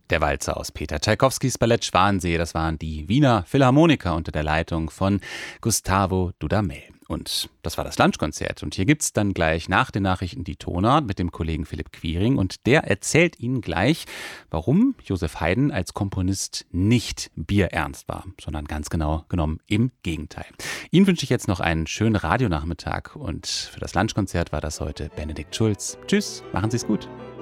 Der Walzer aus Peter Tschaikowskis Ballett Schwansee, das waren die Wiener Philharmoniker unter der Leitung von Gustavo Dudamel. Und das war das Lunchkonzert. Und hier gibt's dann gleich nach den Nachrichten die Tonart mit dem Kollegen Philipp Quiring. Und der erzählt Ihnen gleich, warum Joseph Haydn als Komponist nicht bierernst war, sondern ganz genau genommen im Gegenteil. Ihnen wünsche ich jetzt noch einen schönen Radionachmittag. Und für das Lunchkonzert war das heute Benedikt Schulz. Tschüss, machen Sie es gut.